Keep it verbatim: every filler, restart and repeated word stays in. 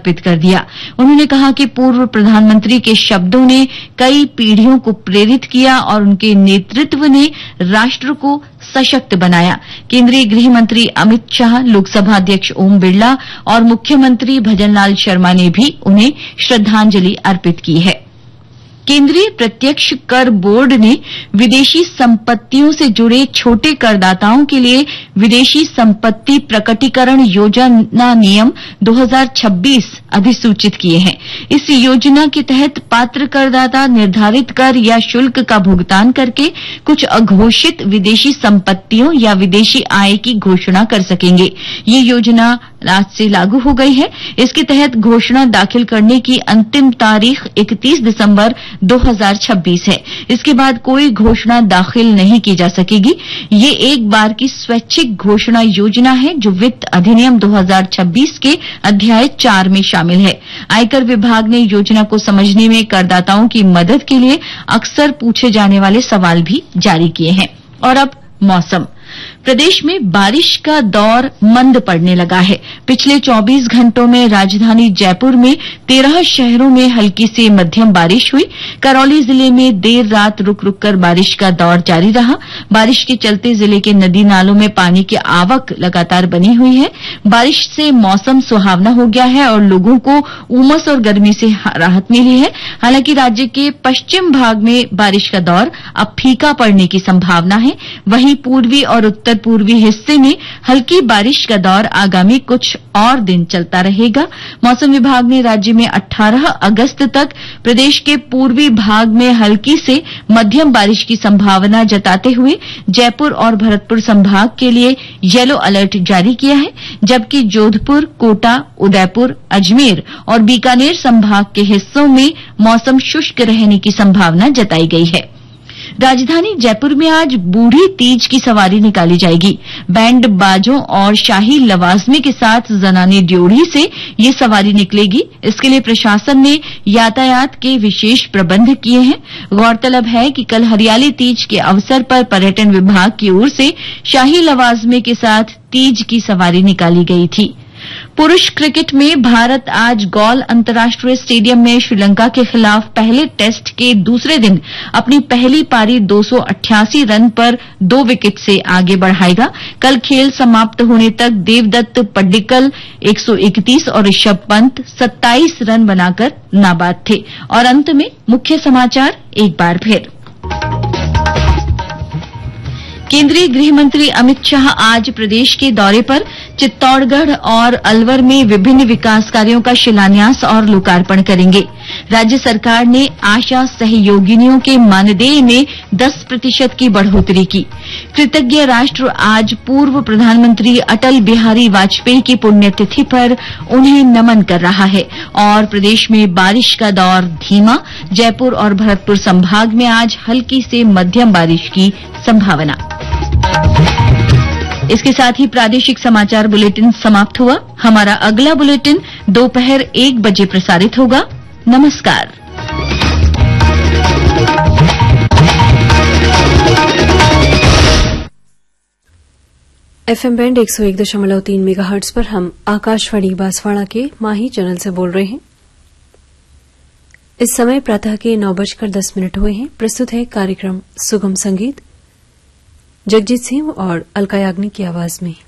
अर्पित कर दिया। उन्होंने कहा कि पूर्व प्रधानमंत्री के शब्दों ने कई पीढ़ियों को प्रेरित किया और उनके नेतृत्व ने राष्ट्र को सशक्त बनाया। केंद्रीय गृह मंत्री अमित शाह, लोकसभा अध्यक्ष ओम बिरला और मुख्यमंत्री भजनलाल शर्मा ने भी उन्हें श्रद्धांजलि अर्पित की है। केंद्रीय प्रत्यक्ष कर बोर्ड ने विदेशी संपत्तियों से जुड़े छोटे करदाताओं के लिए विदेशी संपत्ति प्रकटीकरण योजना नियम दो हज़ार छब्बीस अधिसूचित किए हैं। इस योजना के तहत पात्र करदाता निर्धारित कर या शुल्क का भुगतान करके कुछ अघोषित विदेशी संपत्तियों या विदेशी आय की घोषणा कर सकेंगे। ये योजना आज से लागू हो गई है। इसके तहत घोषणा दाखिल करने की अंतिम तारीख इकतीस दिसंबर दो हज़ार छब्बीस है। इसके बाद कोई घोषणा दाखिल नहीं की जा सकेगी। ये एक बार की स्वैच्छिक घोषणा योजना है जो वित्त अधिनियम दो हज़ार छब्बीस के अध्याय चार में शामिल है। आयकर विभाग ने योजना को समझने में करदाताओं की मदद के लिए अक्सर पूछे जाने वाले सवाल भी जारी किए हैं। और अब मौसम। प्रदेश में बारिश का दौर मंद पड़ने लगा है। पिछले चौबीस घंटों में राजधानी जयपुर में तेरह शहरों में हल्की से मध्यम बारिश हुई। करौली जिले में देर रात रुक रुक कर बारिश का दौर जारी रहा। बारिश के चलते जिले के नदी नालों में पानी की आवक लगातार बनी हुई है। बारिश से मौसम सुहावना हो गया है और लोगों को उमस और गर्मी से राहत मिली है। हालांकि राज्य के पश्चिम भाग में बारिश का दौर अब फीका पड़ने की संभावना है। वहीं पूर्वी और उत्तर पूर्वी हिस्से में हल्की बारिश का दौर आगामी कुछ और दिन चलता रहेगा। मौसम विभाग ने राज्य में अठारह अगस्त तक प्रदेश के पूर्वी भाग में हल्की से मध्यम बारिश की संभावना जताते हुए जयपुर और भरतपुर संभाग के लिए येलो अलर्ट जारी किया है, जबकि जोधपुर, कोटा, उदयपुर, अजमेर और बीकानेर संभाग के हिस्सों में मौसम शुष्क रहने की संभावना जताई गई है। राजधानी जयपुर में आज बूढ़ी तीज की सवारी निकाली जाएगी। बैंड बाजों और शाही लवाजमे के साथ जनानी ड्योढ़ी से ये सवारी निकलेगी। इसके लिए प्रशासन ने यातायात के विशेष प्रबंध किए हैं। गौरतलब है कि कल हरियाली तीज के अवसर पर पर्यटन विभाग की ओर से शाही लवाजमे के साथ तीज की सवारी निकाली गई थी। पुरुष क्रिकेट में भारत आज गौल अंतर्राष्ट्रीय स्टेडियम में श्रीलंका के खिलाफ पहले टेस्ट के दूसरे दिन अपनी पहली पारी दो सौ अट्ठासी रन पर दो विकेट से आगे बढ़ाएगा। कल खेल समाप्त होने तक देवदत्त पड्डिकल एक सौ इकतीस और ऋषभ पंत सत्ताईस रन बनाकर नाबाद थे। और अंत में मुख्य समाचार एक बार फिर। केंद्रीय गृह मंत्री अमित शाह आज प्रदेश के दौरे पर चित्तौड़गढ़ और अलवर में विभिन्न विकास कार्यों का शिलान्यास और लोकार्पण करेंगे। राज्य सरकार ने आशा सहयोगिनियों के मानदेय में दस प्रतिशत की बढ़ोतरी की। कृतज्ञ राष्ट्र आज पूर्व प्रधानमंत्री अटल बिहारी वाजपेयी की पुण्यतिथि पर उन्हें नमन कर रहा है। और प्रदेश में बारिश का दौर धीमा। जयपुर और भरतपुर संभाग में आज हल्की से मध्यम बारिश की संभावना। इसके साथ ही प्रादेशिक समाचार बुलेटिन समाप्त हुआ। हमारा अगला बुलेटिन दोपहर एक बजे प्रसारित होगा। नमस्कार। एफएम बैंड एक सौ एक दशमलव तीन मेगाहर्ट्ज पर हम आकाशवाणी बांसवाड़ा के माही चैनल से बोल रहे हैं। इस समय प्रातः के नौ बजकर दस मिनट हुए हैं। प्रस्तुत है कार्यक्रम सुगम संगीत, जगजीत सिंह और अलका याग्निक की आवाज में।